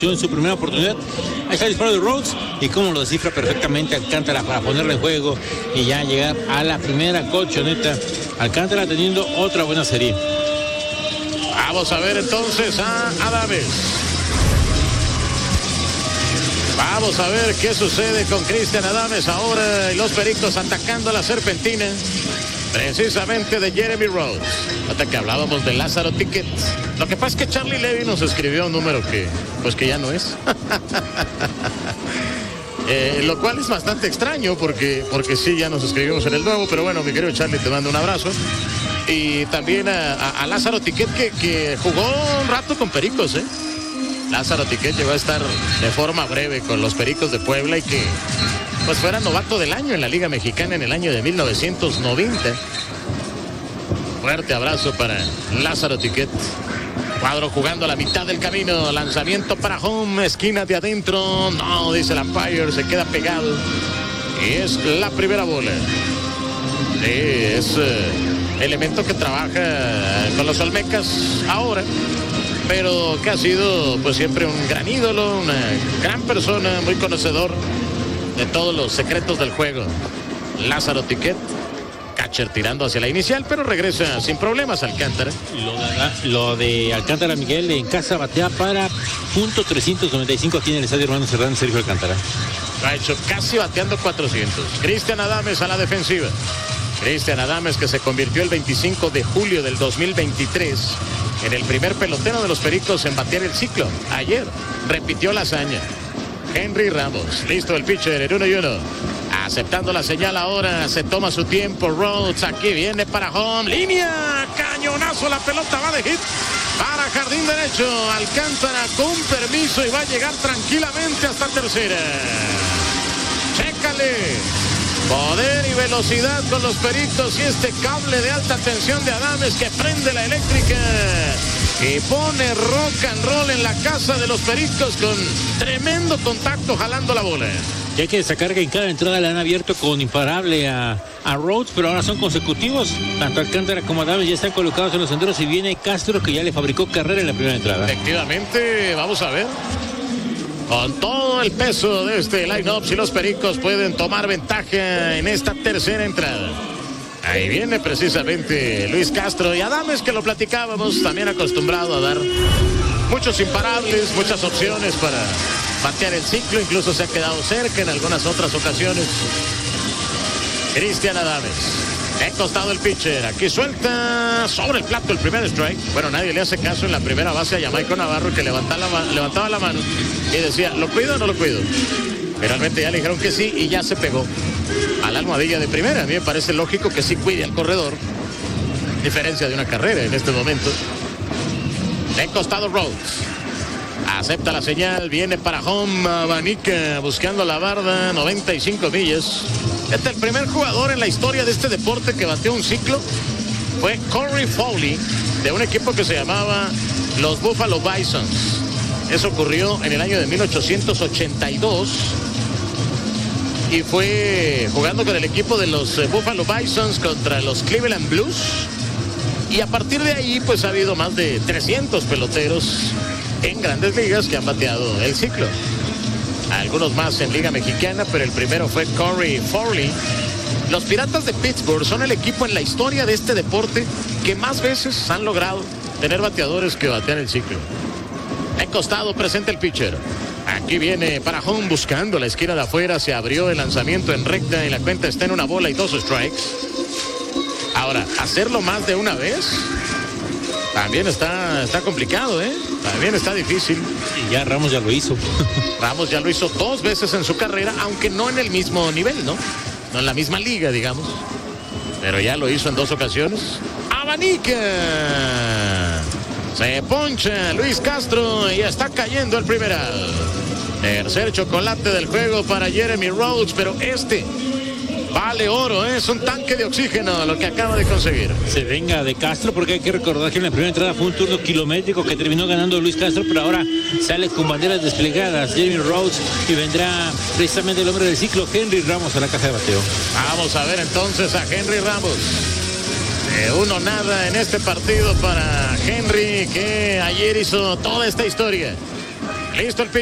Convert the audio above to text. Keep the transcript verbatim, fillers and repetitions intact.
en su primera oportunidad. Ahí está el disparo de Rhodes y cómo lo descifra perfectamente Alcántara para ponerle en juego y ya llegar a la primera colchoneta. Alcántara teniendo otra buena serie. Vamos a ver entonces a Adames. Vamos a ver qué sucede con Cristian Adames ahora y los Pericos atacando la serpentina. Precisamente de Jeremy Rhodes. Hasta que hablábamos de Lázaro Ticket. Lo que pasa es que Charlie Levy nos escribió un número que, pues que ya no es. eh, lo cual es bastante extraño porque, porque sí, ya nos escribimos en el nuevo. Pero bueno, mi querido Charlie, te mando un abrazo. Y también a, a, a Lázaro Ticket que, que jugó un rato con Pericos, ¿eh? Lázaro Ticket llegó a estar de forma breve con los Pericos de Puebla y que pues fuera novato del año en la Liga Mexicana en el año de mil novecientos noventa. Fuerte abrazo para Lázaro Ticket. Cuadro jugando a la mitad del camino. Lanzamiento para home. Esquina de adentro. No, dice el umpire. Se queda pegado. Y es la primera bola. Sí, es uh, elemento que trabaja con los Olmecas ahora. Pero que ha sido pues siempre un gran ídolo. Una gran persona. Muy conocedor de todos los secretos del juego. Lázaro Ticket. Catcher tirando hacia la inicial, pero regresa sin problemas Alcántara. Lo de, lo de Alcántara, Miguel, en casa batea para punto trescientos noventa y cinco aquí en el Estadio Hermano Cerdán, Sergio Alcántara. Lo ha hecho casi bateando cuatrocientos. Cristian Adames a la defensiva. Cristian Adames, que se convirtió el veinticinco de julio del dos mil veintitrés en el primer pelotero de los Pericos en batear el ciclo. Ayer repitió la hazaña. Henry Ramos, listo el pitcher, en uno y uno. Aceptando la señal ahora, se toma su tiempo. Rhodes, aquí viene para home. Línea, cañonazo, la pelota va de hit para jardín derecho. Alcántara con permiso y va a llegar tranquilamente hasta tercera. Chécale. Poder y velocidad con los Pericos y este cable de alta tensión de Adames que prende la eléctrica y pone rock and roll en la casa de los Pericos con tremendo contacto jalando la bola. Y hay que destacar que en cada entrada le han abierto con imparable a, a Rhodes, pero ahora son consecutivos. Tanto Alcántara como Adames ya están colocados en los senderos y viene Castro, que ya le fabricó carrera en la primera entrada. Efectivamente, vamos a ver. Con todo el peso de este line-up, si los Pericos pueden tomar ventaja en esta tercera entrada. Ahí viene precisamente Luis Castro y Adames, que lo platicábamos, también acostumbrado a dar muchos imparables, muchas opciones para batear el ciclo, incluso se ha quedado cerca en algunas otras ocasiones. Cristian Adames, he costado el pitcher, aquí suelta sobre el plato el primer strike. Bueno, nadie le hace caso en la primera base a Jamaico Navarro, que levantaba la, levantaba la mano y decía, ¿lo cuido o no lo cuido? Finalmente ya le dijeron que sí y ya se pegó a la almohadilla de primera. A mí me parece lógico que sí cuide al corredor, diferencia de una carrera en este momento. De costado Rhodes, acepta la señal, viene para home, abanica buscando la barda, noventa y cinco millas. Este es el primer jugador en la historia de este deporte que bateó un ciclo. Fue Corey Foley, de un equipo que se llamaba los Buffalo Bisons. Eso ocurrió en el año de mil ochocientos ochenta y dos. Y fue jugando con el equipo de los Buffalo Bisons contra los Cleveland Blues. Y a partir de ahí, pues ha habido más de trescientos peloteros en grandes ligas que han bateado el ciclo. Algunos más en Liga Mexicana, pero el primero fue Corey Foley. Los Piratas de Pittsburgh son el equipo en la historia de este deporte que más veces han logrado tener bateadores que batean el ciclo. En costado presenta el pitcher. Aquí viene para home buscando la esquina de afuera. Se abrió el lanzamiento en recta y la cuenta está en una bola y dos strikes. Ahora, hacerlo más de una vez también está, está complicado, ¿eh? También está difícil. Y ya Ramos ya lo hizo. Ramos ya lo hizo dos veces en su carrera, aunque no en el mismo nivel, ¿no? No en la misma liga, digamos. Pero ya lo hizo en dos ocasiones. ¡Abanica! Se poncha Luis Castro y está cayendo el primer out. Tercer chocolate del juego para Jeremy Rhodes, pero este vale oro, ¿eh? Es un tanque de oxígeno lo que acaba de conseguir. Se venga de Castro, porque hay que recordar que en la primera entrada fue un turno kilométrico que terminó ganando Luis Castro, pero ahora sale con banderas desplegadas Jeremy Rhodes y vendrá precisamente el hombre del ciclo, Henry Ramos, a la caja de bateo. Vamos a ver entonces a Henry Ramos. De uno nada en este partido para Henry, que ayer hizo toda esta historia. Listo el